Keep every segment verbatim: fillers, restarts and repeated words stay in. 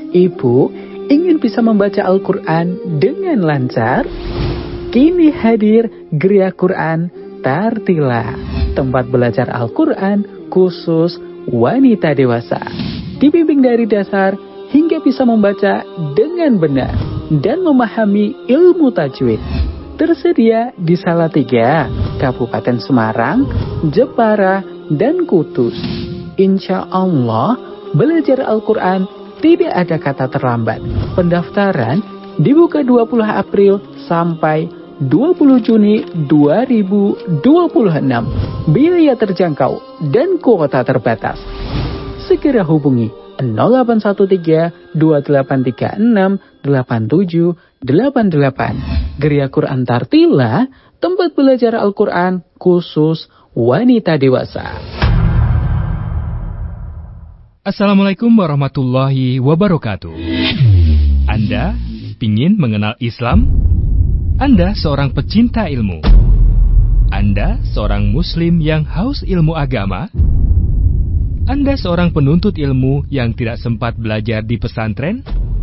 Ibu ingin bisa membaca Al-Quran dengan lancar? Kini hadir Geria Quran Tartila, tempat belajar Al-Quran khusus wanita dewasa. Dibimbing dari dasar hingga bisa membaca dengan benar dan memahami ilmu tajwid. Tersedia di Salatiga, Kabupaten Semarang, Jepara, dan Kudus. Insya Allah, belajar Al-Quran tidak ada kata terlambat. Pendaftaran dibuka dua puluh April sampai dua puluh Juni dua ribu dua puluh enam. Biaya terjangkau dan kuota terbatas. Segera hubungi nol delapan satu tiga dua delapan tiga enam delapan tujuh delapan delapan. Geria Quran Tartila, tempat belajar Al-Quran khusus wanita dewasa. Assalamualaikum warahmatullahi wabarakatuh. Anda ingin mengenal Islam? Anda seorang pecinta ilmu? Anda seorang muslim yang haus ilmu agama? Anda seorang penuntut ilmu yang tidak sempat belajar di pesantren?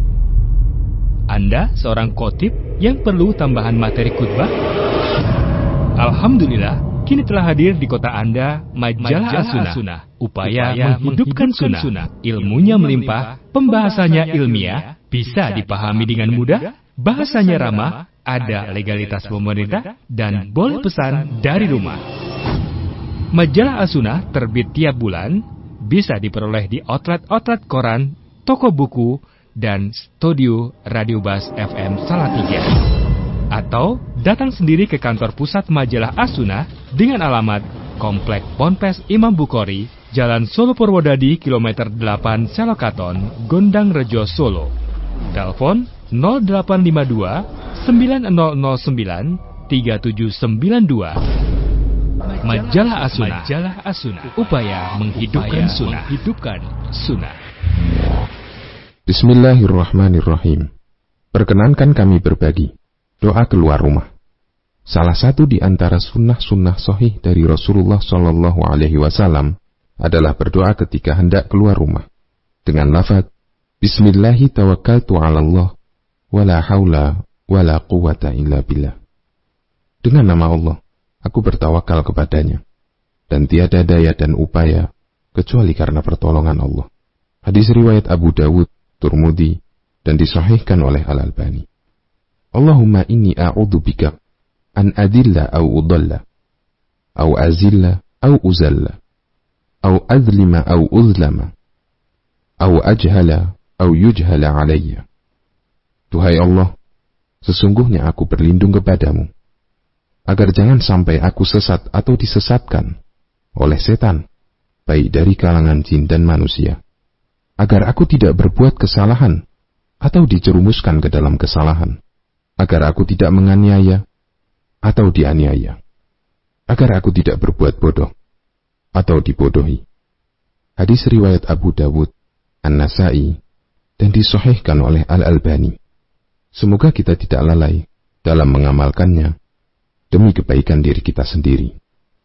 Anda seorang khotib yang perlu tambahan materi khutbah? Alhamdulillah, kini telah hadir di kota Anda Majalah As-Sunnah, upaya, upaya menghidupkan sunnah. sunnah. Ilmunya melimpah, pembahasannya ilmiah, bisa dipahami dengan mudah, bahasanya ramah, ada legalitas pemerintah, dan boleh pesan dari rumah. Majalah As-Sunnah terbit tiap bulan, bisa diperoleh di outlet-outlet koran, toko buku, dan studio Radio Bas F M Salatiga. Atau datang sendiri ke kantor pusat Majalah As-Sunnah dengan alamat Komplek Ponpes Imam Bukhari, Jalan Solo Purwodadi, kilometer delapan Selokaton, Gondang Rejo, Solo. Telepon nol delapan lima dua sembilan nol nol sembilan tiga tujuh sembilan dua. Majalah As-Sunnah, Majalah As-Sunnah, upaya menghidupkan sunnah, hidupkan sunnah. Bismillahirrahmanirrahim. Perkenankan kami berbagi doa keluar rumah. Salah satu di antara sunnah-sunnah sahih dari Rasulullah Shallallahu Alaihi Wasallam adalah berdoa ketika hendak keluar rumah dengan lafaz Bismillahi tawakkaltu 'ala Allah, wala haula wala quwata illa billah. Dengan nama Allah, aku bertawakal kepadanya, dan tiada daya dan upaya kecuali karena pertolongan Allah. Hadis riwayat Abu Dawud, Turmudi, dan disahihkan oleh Al-Albani. Allahumma inni a'udzu bika an adilla au udalla, au azilla au uzalla, au azlima au uzlama, au ajhala au yujhala alayya. Tuhai Allah, sesungguhnya aku berlindung kepadamu, agar jangan sampai aku sesat atau disesatkan oleh setan, baik dari kalangan jin dan manusia, agar aku tidak berbuat kesalahan atau dijerumuskan ke dalam kesalahan, agar aku tidak menganiaya atau dianiaya, agar aku tidak berbuat bodoh atau dibodohi. Hadis riwayat Abu Dawud, An-Nasai, dan disahihkan oleh Al-Albani. Semoga kita tidak lalai dalam mengamalkannya demi kebaikan diri kita sendiri.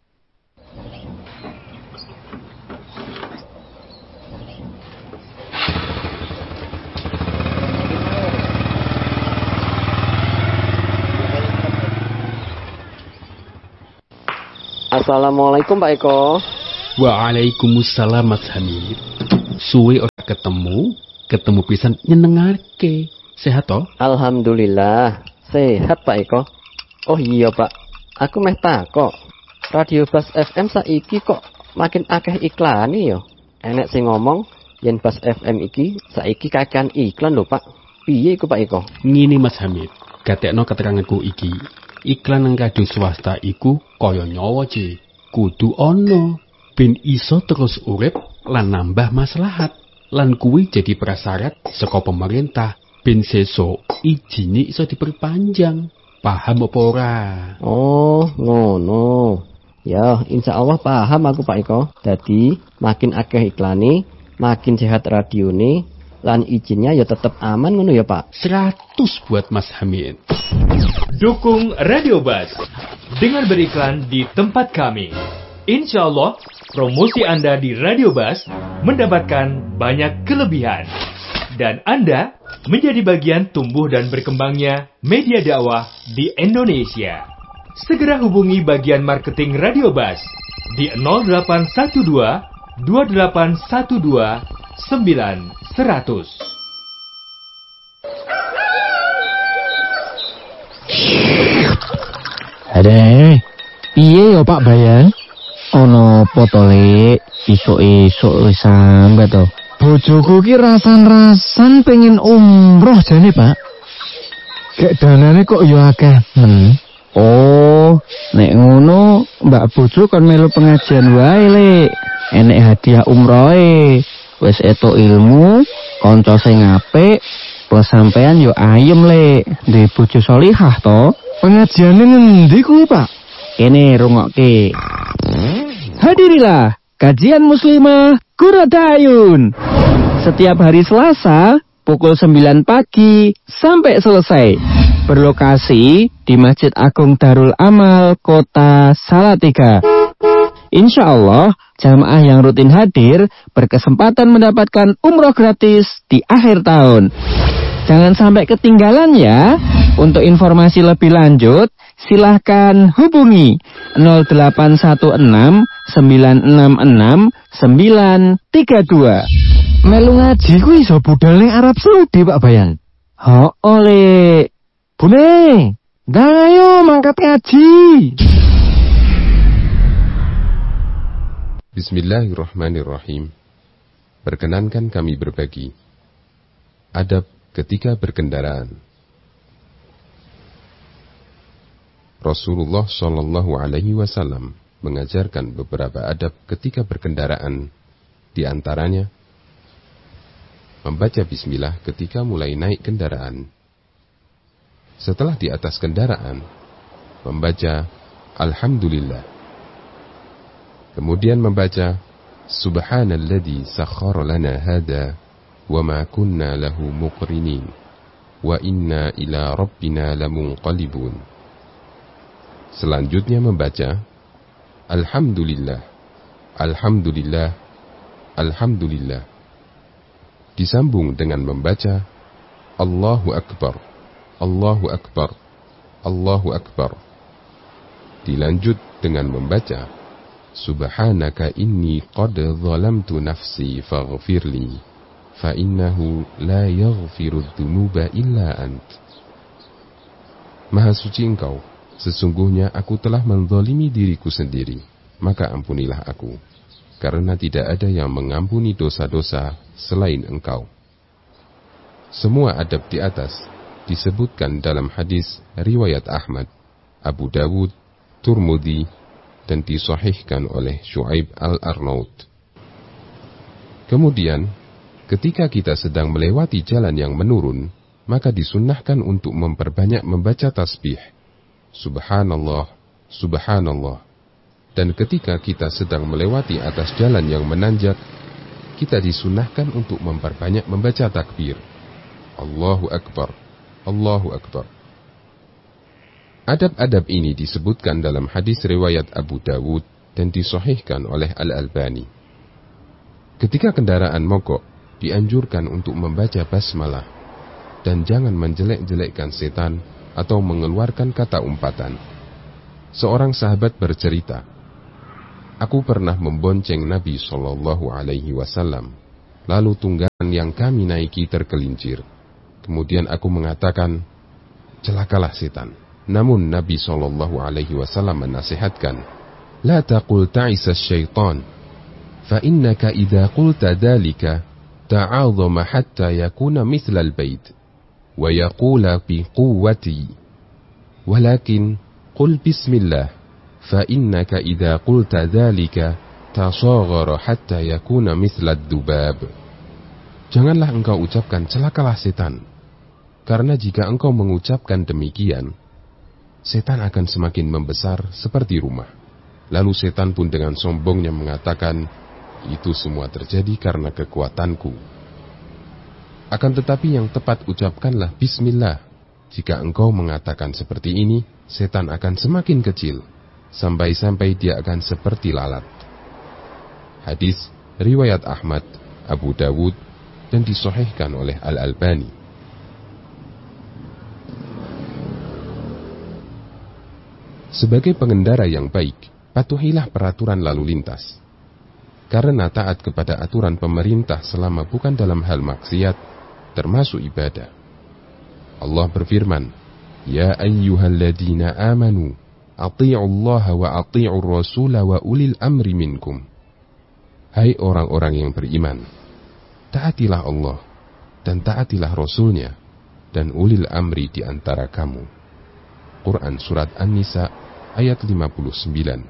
Assalamualaikum Pak Eko. Waalaikumsalam Mas Hamid. Suwe ora ketemu, ketemu pisan nyenengake. Sehat toh? Alhamdulillah, sehat Pak Eko. Oh iya Pak, aku meh takok. Radio Bas F M saiki kok makin akeh iklan yo. Enek sing ngomong yen Bas F M iki saiki kakean iklan lho Pak. Piye iku Pak Eko? Ngene Mas Hamid, gatekno keteranganku iki. Iklan nang radio swasta iku kaya nyawa ce, kudu ono ben iso terus urip lan nambah maslahat, lan kuwi jadi prasyarat saka pemerintah ben sesuk ijine iso diperpanjang. Paham apa ora? Oh, ngono. Ya, insya Allah paham aku Pak Eko. Dadi makin akeh iklane, makin sehat radione, lan izinnya ya tetap aman ngono ya Pak. seratus buat Mas Hamid. Dukung Radio Bas dengan beriklan di tempat kami. Insya Allah, promosi Anda di Radio Bas mendapatkan banyak kelebihan. dan Anda menjadi bagian tumbuh dan berkembangnya media dakwah di Indonesia. Segera hubungi bagian marketing Radio Bas di nol delapan satu dua dua delapan satu dua sembilan seratus. Ade, piye yo Pak Bayan? Ono potole isuk-isuk wis sambat to. Bojoku ki rasan-rasan pengen umroh jane, Pak. Gek danane kok yo akeh men. Oh, nek ngono Mbak bojo kon melu pengajian wae, Lek. Enek hadiah umrohe. Wis etuk ilmu, kanca sing apik, plus sampean yo ayem, Lek. Duwe bojo salihah to. Pengajiane ngendi kuwi, Pak? Kene rungokke. Hadirilah kajian muslimah Quratayun. Setiap hari Selasa pukul sembilan pagi sampai selesai. Berlokasi di Masjid Agung Darul Amal Kota Salatiga. Insya Allah jamaah yang rutin hadir berkesempatan mendapatkan umroh gratis di akhir tahun. Jangan sampai ketinggalan ya. Untuk informasi lebih lanjut, silahkan hubungi nol delapan satu enam sembilan enam enam sembilan tiga dua. Melu ngaji ku iso budal ning Arab Saudi, Pak Bayan. Ho oleh. Bune, ndang ayo mangkat ngaji. Bismillahirrahmanirrahim. Perkenankan kami berbagi adab ketika berkendaraan. Rasulullah Shallallahu Alaihi Wasallam mengajarkan beberapa adab ketika berkendaraan, di antaranya membaca bismillah ketika mulai naik kendaraan. Setelah di atas kendaraan, membaca alhamdulillah. Kemudian membaca subhanalladzi sakhkhara lana hada wa ma kunna lahu muqrinin wa inna ila rabbina lamunqalibun. Selanjutnya membaca alhamdulillah, alhamdulillah, alhamdulillah. Disambung dengan membaca Allahu Akbar, Allahu Akbar, Allahu Akbar. Dilanjut dengan membaca Subhanaka inni qad zalamtu nafsi faghfirli fa innahu la yaghfiru dzunuba illa ant. Maha suci Engkau, sesungguhnya aku telah menzalimi diriku sendiri, maka ampunilah aku, karena tidak ada yang mengampuni dosa-dosa selain Engkau. Semua adab di atas disebutkan dalam hadis riwayat Ahmad, Abu Dawud, Turmudi, dan disahihkan oleh Syuaib al-Arnaud. Kemudian, ketika kita sedang melewati jalan yang menurun, maka disunnahkan untuk memperbanyak membaca tasbih Subhanallah, Subhanallah. Dan ketika kita sedang melewati atas jalan yang menanjak, kita disunnahkan untuk memperbanyak membaca takbir Allahu Akbar, Allahu Akbar. Adab-adab ini disebutkan dalam hadis riwayat Abu Dawud dan disahihkan oleh Al-Albani. Ketika kendaraan mogok, dianjurkan untuk membaca basmalah dan jangan menjelek-jelekkan setan atau mengeluarkan kata umpatan. Seorang sahabat bercerita, aku pernah membonceng Nabi Shallallahu Alaihi Wasallam, lalu tunggangan yang kami naiki tergelincir. Kemudian aku mengatakan, celakalah setan. Namun Nabi Shallallahu Alaihi Wasallam menasihatkan, la taqul ta'isa syaitan, fa innaka idza qulta dalika ta'azama hatta yakuna mithla al-bait, wa yaqula bi quwwati, walakin qul bismillah, fa innaka idza qulta dalika tasaghara hatta yakuna mithla ad-dubab. Janganlah engkau ucapkan celakalah setan, karena jika engkau mengucapkan demikian, setan akan semakin membesar seperti rumah. Lalu setan pun dengan sombongnya mengatakan, itu semua terjadi karena kekuatanku. Akan tetapi yang tepat ucapkanlah bismillah. Jika engkau mengatakan seperti ini, setan akan semakin kecil, sampai-sampai dia akan seperti lalat. Hadis riwayat Ahmad, Abu Dawud, dan disahihkan oleh Al-Albani. Sebagai pengendara yang baik, patuhilah peraturan lalu lintas. Karena taat kepada aturan pemerintah selama bukan dalam hal maksiat, termasuk ibadah. Allah berfirman, Ya ayyuhalladzina amanu, ati'ullaha wa ati'ur rasula wa ulil amri minkum. Hai orang-orang yang beriman, taatilah Allah dan taatilah Rasulnya dan ulil amri di antara kamu. Quran Surat An-Nisa ayat lima puluh sembilan.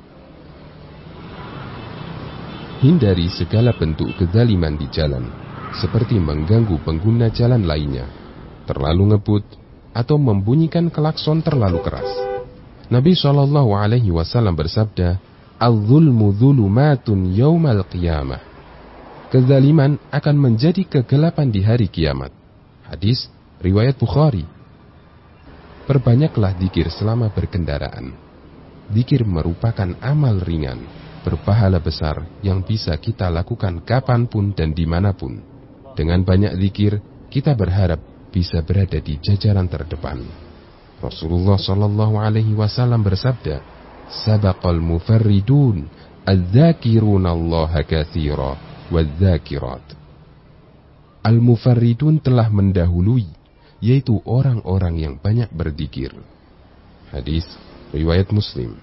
Hindari segala bentuk kezaliman di jalan, seperti mengganggu pengguna jalan lainnya, terlalu ngebut, atau membunyikan klakson terlalu keras. Nabi shallallahu alaihi wasallam bersabda, Al-zulmu zulumatun yaumal qiyamah. Kezaliman akan menjadi kegelapan di hari kiamat. Hadis riwayat Bukhari. Perbanyaklah dzikir selama berkendaraan. Dzikir merupakan amal ringan, berpahala besar yang bisa kita lakukan kapanpun dan dimanapun. Dengan banyak dzikir, kita berharap bisa berada di jajaran terdepan. Rasulullah Shallallahu Alaihi Wasallam bersabda, Sabaqal mufarridun, adz-dzakirunallaha katsira, wadz-dzakirat. Al-mufarridun telah mendahului, yaitu orang-orang yang banyak berzikir. Hadis riwayat Muslim.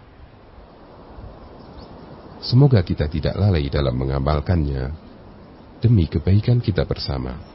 Semoga kita tidak lalai dalam mengamalkannya demi kebaikan kita bersama.